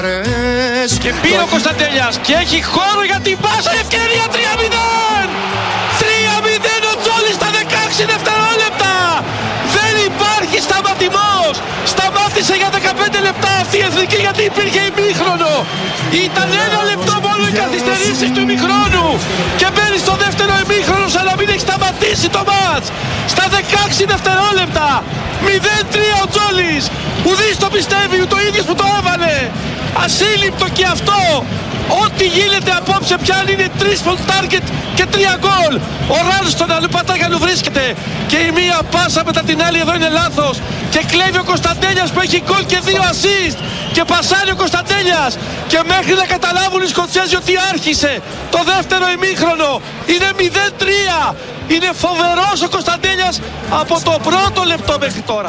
Και πήρε ο Κωνσταντέλιας και έχει χώρο για την πάσα, ευκαιρία 3-0! 3-0 ο Τζόλης στα 16 δευτερόλεπτα! Δεν υπάρχει σταματημός! Σταμάτησε για 15 λεπτά αυτή η εθνική γιατί υπήρχε ημίχρονο! Ήταν 1 λεπτό μόνο οι καθυστερήσεις του ημίχρονου! Και μπαίνει στο δεύτερο ημίχρονο σαν να μην έχει σταματήσει το μάτς! Στα 16 δευτερόλεπτα! 0-3 ο Τζόλης! Ουδής το πιστεύει, ούτε ο ίδιος που το έβαλε! Ασύλληπτο και αυτό! Ό,τι γίνεται απόψε πιάνει είναι 3 for target και 3 γκολ. Ο Ράνστον αλλού βρίσκεται και η μία πάσα μετά την άλλη εδώ είναι λάθος και κλέβει ο Κωνσταντέλιας που έχει γκολ και 2 assist και πασάρει ο Κωνσταντέλιας και μέχρι να καταλάβουν οι Σκοτσέζοι ότι άρχισε το δεύτερο ημίχρονο είναι 0-3. Είναι φοβερός ο Κωνσταντέλιας από το πρώτο λεπτό μέχρι τώρα.